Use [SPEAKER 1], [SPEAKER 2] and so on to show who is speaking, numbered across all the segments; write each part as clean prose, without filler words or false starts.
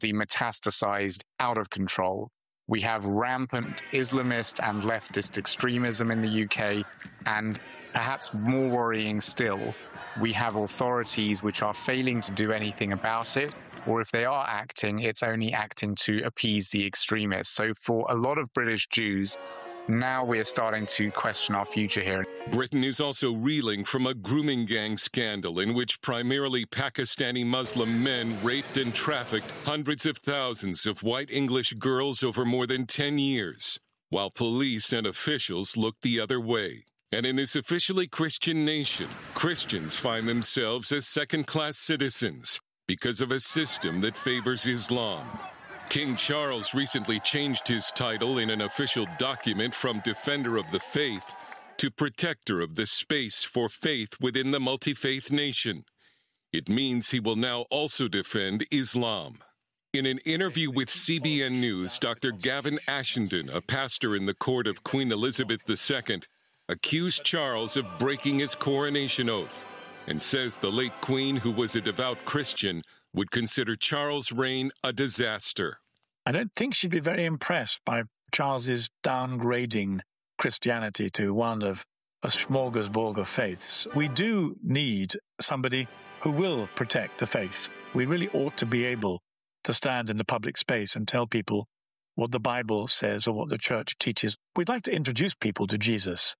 [SPEAKER 1] rapidly metastasized out of control. We have rampant Islamist and leftist extremism in the UK, and perhaps more worrying still, we have authorities which are failing to do anything about it, or if they are acting, it's only acting to appease the extremists. So for a lot of British Jews, now we're starting to question our future here.
[SPEAKER 2] Britain is also reeling from a grooming gang scandal in which primarily Pakistani Muslim men raped and trafficked hundreds of thousands of white English girls over more than 10 years, while police and officials look the other way. And in this officially Christian nation, Christians find themselves as second-class citizens because of a system that favors Islam. King Charles recently changed his title in an official document from Defender of the Faith to Protector of the Space for Faith within the multi-faith nation. It means he will now also defend Islam. In an interview with CBN News, Dr. Gavin Ashenden, a pastor in the court of Queen Elizabeth II, accused Charles of breaking his coronation oath and says the late Queen, who was a devout Christian, would consider Charles' reign a disaster.
[SPEAKER 3] I don't think she'd be very impressed by Charles's downgrading Christianity to one of a smorgasbord of faiths. We do need somebody who will protect the faith. We really ought to be able to stand in the public space and tell people what the Bible says or what the church teaches. We'd like to introduce people to Jesus,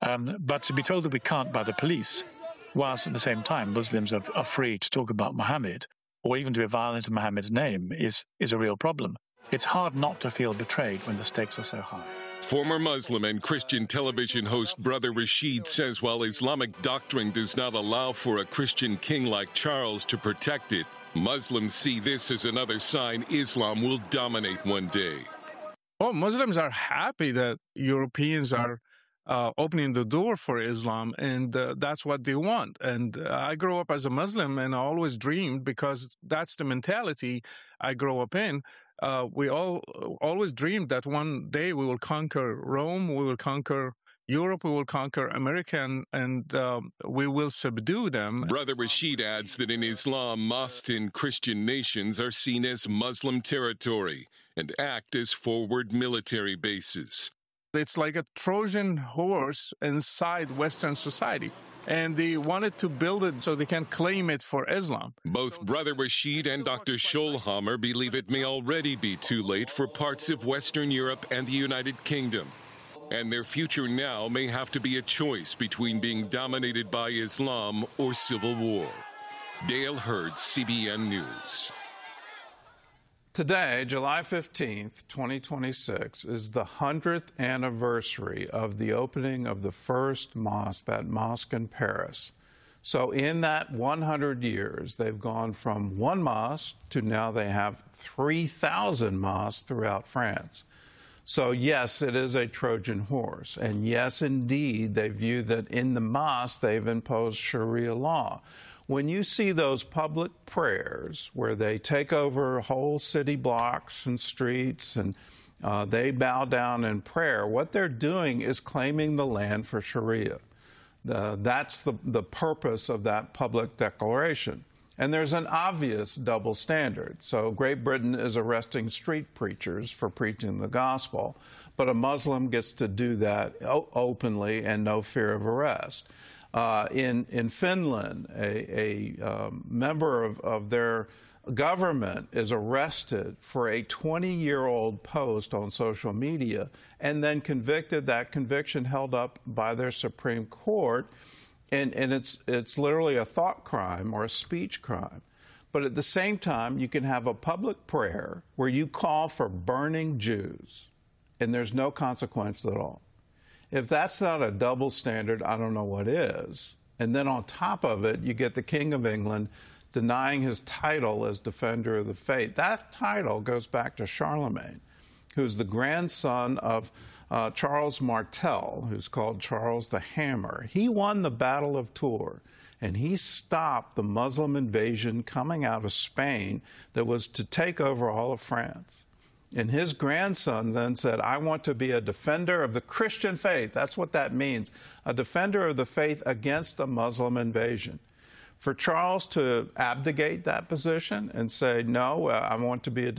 [SPEAKER 3] but to be told that we can't by the police, whilst at the same time Muslims are free to talk about Muhammad or even to be violent in Muhammad's name is a real problem. It's hard not to feel betrayed when the stakes are so high.
[SPEAKER 2] Former Muslim and Christian television host Brother Rashid says while Islamic doctrine does not allow for a Christian king like Charles to protect it, Muslims see this as another sign Islam will dominate one day.
[SPEAKER 4] Well, Muslims are happy that Europeans are opening the door for Islam, and that's what they want. And I grew up as a Muslim, and I always dreamed, because that's the mentality I grew up in, we always dreamed that one day we will conquer Rome, we will conquer Europe, we will conquer America, and we will subdue them.
[SPEAKER 2] Brother Rashid adds that in Islam, mosques in Christian nations are seen as Muslim territory and act as forward military bases.
[SPEAKER 4] It's like a Trojan horse inside Western society, and they wanted to build it so they can claim it for Islam.
[SPEAKER 2] Both Brother Rashid and Dr. Scholhammer believe it may already be too late for parts of Western Europe and the United Kingdom. And their future now may have to be a choice between being dominated by Islam or civil war. Dale Hurd, CBN News.
[SPEAKER 5] Today, July 15th, 2026, is the 100th anniversary of the opening of the first mosque, that mosque in Paris. So in that 100 years, they've gone from one mosque to now they have 3,000 mosques throughout France. So yes, it is a Trojan horse. And yes, indeed, they view that in the mosque they've imposed Sharia law. When you see those public prayers where they take over whole city blocks and streets and they bow down in prayer, what they're doing is claiming the land for Sharia. That's the purpose of that public declaration. And there's an obvious double standard. So Great Britain is arresting street preachers for preaching the gospel, but a Muslim gets to do that openly and no fear of arrest. In Finland, a member of their government is arrested for a 20-year-old post on social media and then convicted. That conviction held up by their Supreme Court, and it's literally a thought crime or a speech crime. But at the same time, you can have a public prayer where you call for burning Jews, and there's no consequence at all. If that's not a double standard, I don't know what is. And then on top of it, you get the King of England denying his title as Defender of the Faith. That title goes back to Charlemagne, who's the grandson of Charles Martel, who's called Charles the Hammer. He won the Battle of Tours, and he stopped the Muslim invasion coming out of Spain that was to take over all of France. And his grandson then said, I want to be a defender of the Christian faith. That's what that means, a defender of the faith against a Muslim invasion. For Charles to abdicate that position and say, no, I want to be a